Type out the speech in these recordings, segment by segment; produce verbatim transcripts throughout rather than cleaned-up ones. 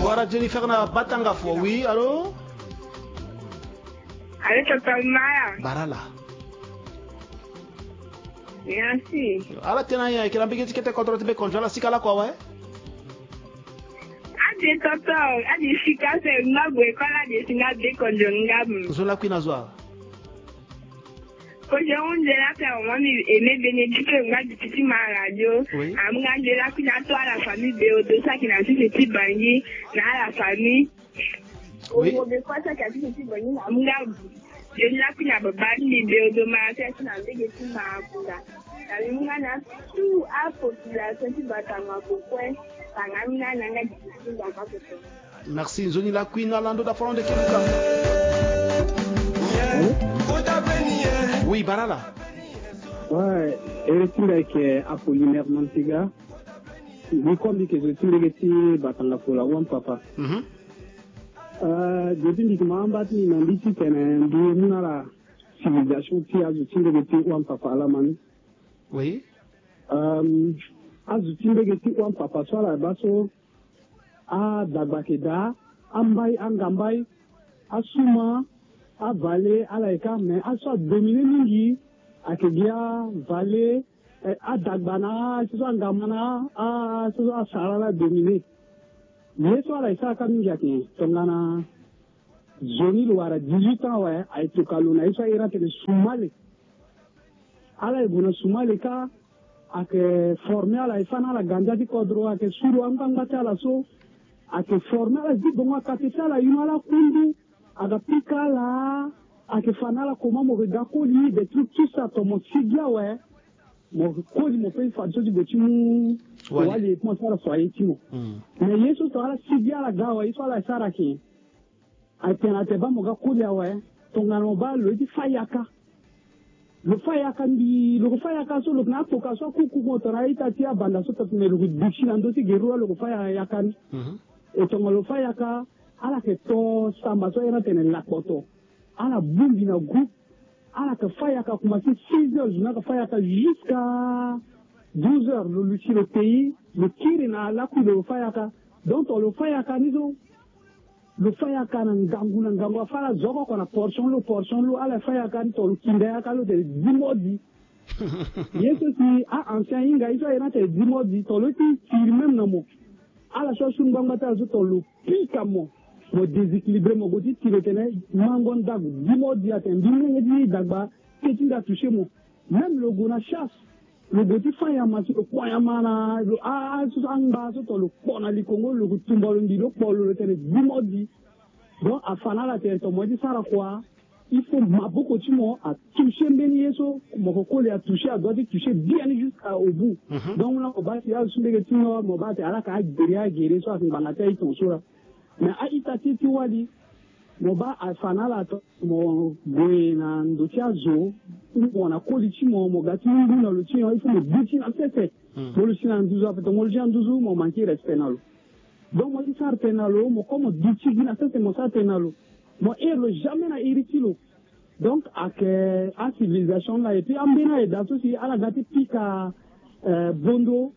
Voilà Jennifer na batanga fo. Oui, allô? Allez, Papa Maya. Barala. Merci. Ala tena ya kila mbiki tikete kontrol tibe konjola sikala kwa we? Adi toto, adi shika se ngabwe kola de singa de konjongamu. Zola kwina zwa. Quand on dit là, c'est un moment aimé Bénédicte, on a du petit ma radio. On a dit là, qu'il y a toi la famille de ça qui n'a plus de petits banquiers, la famille. Oui. On veut quoi ça qui a plus de petits banquiers, on a dit là, qu'il y a pas de de ma tête, on a dit que c'est ma boula. On a tout à population qui va t'en pourquoi. Merci, Nzoni la Queen Alando da Foron de Kiluka. Oui, Barala. Ouais, et c'est avec Apollinaire Mantiga. Je crois que je suis resté batanga pour la one papa. Euh, depuis que je m'emballe, je me dis que je suis la civilisation qui a été resté one papa la man. Oui. Euh, azutimbe geti kwa papa swala baso a dagbakeda ambai angambai asuma avale alaika me aso dominer mingi akegia vale a dagbana so angamana a so asara dominer yeso ala isa kamingi ake tongana zoni luara dix-huit ans ouais aitu kaluna isa ira tele sumale ala ibuna sumale ka ake formé à la ifana la ganja di kodro ake suru anganga tala so ake formé à la di bonga katisa la yunala kundu aga pika la ake fana la koma mo regako li de tout tout ça to mo sigla ouais mo ko li mo pe fa so di botimu wali mo sara so ayitimo mais yeso to ala sigla la gawa iso la sara ki ake na te ba mo ga ko ya ouais to ngano ba lo di fayaka le faya kandi le faya kaso le na to kaso ku ku motora ita tia banda so tapme le bishina ndosi gerua le faya yakani e to le faya ka ala ke to samba so era tene la poto ala bumbi na groupe ala ke faya ka kuma si six heures na ka faya ka jusqu'à douze heures le luci le pays le kirina la ku le faya ka donc le faya ka nizo le faya kana ngangu na ngangu afala zoko kona portion lo portion lo ala faya kan to kinda ka lo de dimodi yeso si a ancien inga iso era te dimodi to lo ti tiri même na mo ala so sun banga ta zo to lo pika mo mo déséquilibré mo goti tire tene mangon dag dimodi aten dimne ngi dagba ke tinda toucher mo même le gona chasse le goti faya ma si ko ya mana lo a so anga so to lo pona li kongo lo tumbalo ndi lo polo le tene dimodi donc afana la tene to modi sara quoi il faut maboko timo à toucher mbeni yeso mo ko le a toucher à doit toucher bien jusqu'au bout donc là on va tirer sur les tino mo ba te ala ka geria gere so asin bangata i ton sura mais a itati ti wali mo ba afana la to mo goina ndotia zo mo na ko li timo mo gati ndu na lo tino il faut me buti na tete mo le sina nduzo apeto mo le jan nduzo mo manki respect na lo donc mo di sar penalo mo comme buti na tete mo sa penalo mo ero jamais na iritilo donc ak a civilisation là et puis ambina et dans aussi ala gati pika euh, bondo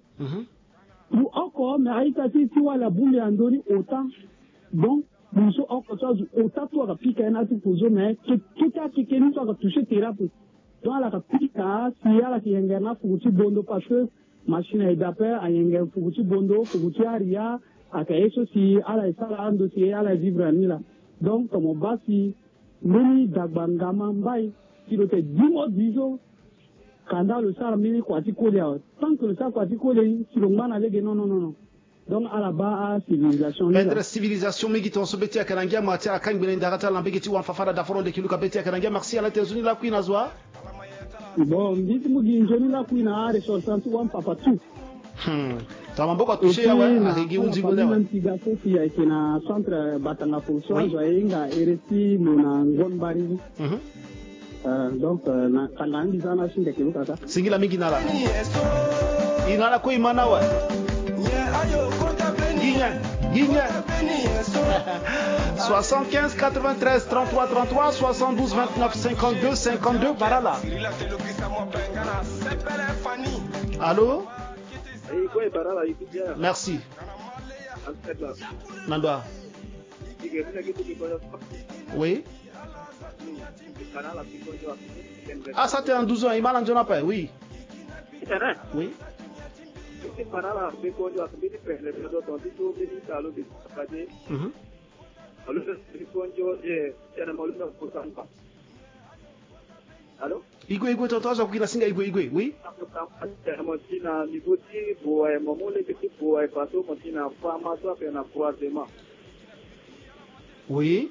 ou encore mais aita ti ti wala bumbi andoni autant donc nous sommes encore ça autant toi pika na ti pozo mais tout a qui keni toi toucher thérapie donc ala pika si ala ki ngena fuguti bondo parce que machine et d'appel a ngena fuguti bondo fuguti aria aka eso si ala sala ando si ala vivre ni là donc comme basi mini dagbangama mbai kilo te dimo dizo kanda le sala mini kwati kolia tant que le sala kwati kolia si le mana lege non non non donc à la base civilisation Bendre civilisation migiton so beti akarangia mati akang bene ndarata lambegeti wan fafara da foron de kiluka beti akarangia merci à la tenzuni la kuina zwa bon nditi mugi njoni la kuina are ressortant wan papa tout hmm tamambo kwa toucher ya ouais arigi unzi ngole wa ntiga sofi ya kina centre batanga pour so inga eresi mona ngonbari mhm euh donc na kanga ndizana shinde kiluka ka singila mingi nala inala ko imana wa ginya ginya soixante-quinze quatre-vingt-treize trente-trois trente-trois soixante-douze vingt-neuf cinquante-deux cinquante-deux par là. Allô? Merci. Nandwa. Oui. Ah, ça t'es en douze ans, il m'a l'enjeu pas, oui. Oui. Mhm. Allô? Igwe igwe toto za kukina singa igwe igwe, oui. Motina niveau ti boy momo le petit boy pato motina fama so pe na croisement. Oui.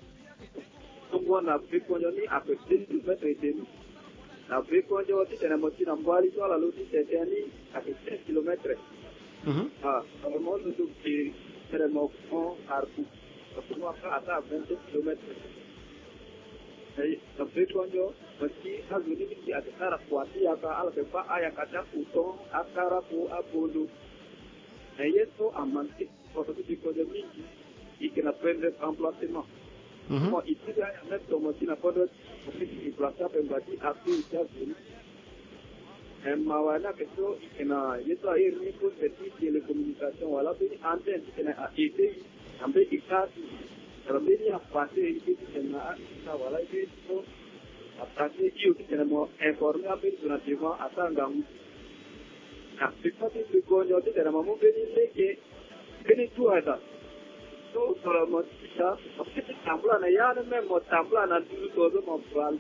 Donc on a pris qu'on y a peu de kilomètres et demi. La pris qu'on y a aussi tena motina mbali so la loti tetani à peu de cinq kilomètres. Mhm. Ah, vraiment le tout qui vraiment en arco. Parce qu'on a à vingt kilomètres. Et la pris qu'on y a aussi à zone qui a de cara kwati aka ala pe pa aya kata uton akara ko apolo. Et yeso amanti pour ce qui est de mingi et qui n'a pas de remplacement. Moi, ici, il y a un mec qui n'a pas de remplacement pour bâtir à tout le monde. Et mawana que ça, il y a yeso a eu une chose de télécommunication. Voilà, puis antenne qui a été un peu écarté. Alors, il y a passé ici, il y a ça, voilà, il y a passé ici, il y a informé un peu sur la défense à Tangamou. C'est pas tout ce qu'on a dit, c'est la maman bénie que bénie tout à l'heure. Donc, sur le mot ça, c'est semblant, il y a même mon semblant dans tout le monde, mon poil.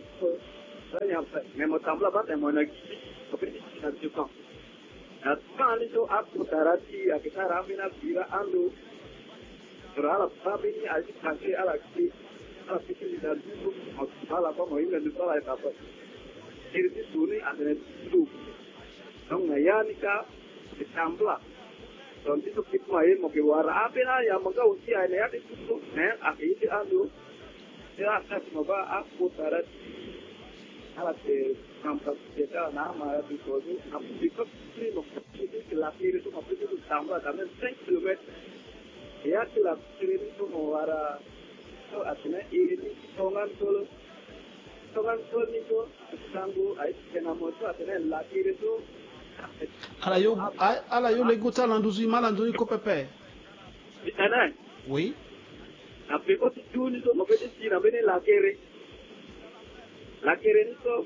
Mais mon semblant, c'est mon activité. C'est un peu quand. Quand les gens ont Tarati, à Karamina, Vira, Ando, sur la famille, à l'étranger, à la clé, à la petite de la double, à la femme, il ne pas la capable. Il est tourné à l'intérieur. Donc, Nayanika, c'est semblant. Donc, itu kita main mau kewara apa lah yang mereka usia ini ada itu, nah, akhirnya itu anu, saya akan coba aku tarat, alat kampas kita nama itu tu, aku pikir ini mau itu kelakir itu mau itu tambah tambah sepuluh kilometer, ya kelakir itu mau wara, so akhirnya ini tongan tol, tongan tol itu sanggup, air kena motor akhirnya lakir itu. Ala yo, ala yo le gota landuzi malanduzi ko pepe. Bitana. Oui. Après quand tu joues, nous sommes fait ici, on a venu la guerre. La guerre nous sommes.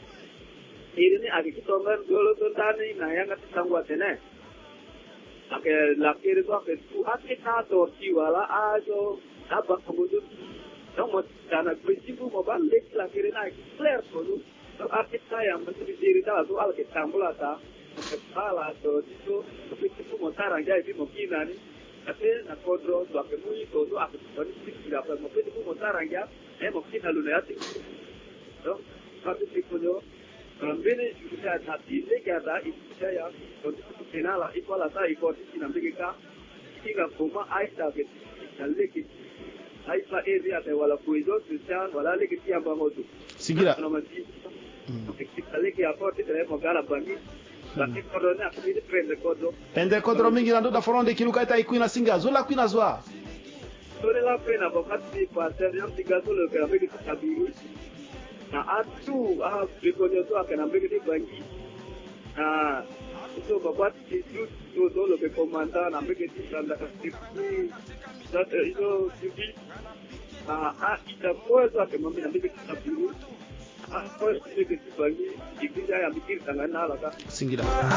Il est avec qui tombe un golo tontani, na yang kat sangwa tene. Après la guerre doit faire tout. Après ça, torti wala ajo, apa kemudian. Donc moi, dans la principe, moi ban lek la guerre na clair pour nous. Donc après ça, yang mesti dirita tu al kita tambula ta. Kepala atau itu, tapi itu mau tarang jadi mau kina ni, tapi nak kodro, tu akan mui kodro, aku berarti tidak apa, tapi itu mau tarang ya, eh mau kina lu nanti, so, tapi itu jo, kalau begini kita hati ini kita itu saya, kalau itu kena lah, itu lah saya ikut di dalam mereka, jika cuma air tak kita lagi, air lah area ada wala kuizo, sucian, wala lagi tiap bangun tu. Sigira. Kalau masih, kita lagi apa kita mau galah bagi. Lakini kodona akili prende kodo. Pende kodro mingi na ndoda foronde kiluka ita ikuina singa. Zola kuina zwa. Sore la pena bakati kwa seriyam tiga solo ke amegi tabiru. Na atu ah bikonyo to akana amegi bangi. Na itu bakati itu to solo ke komanda na amegi tanda kasi. Dat itu tibi. Na ah ita pozo akana amegi tabiru. Ah, pois que bangi, ikija ya mikir tangana laka. Singira.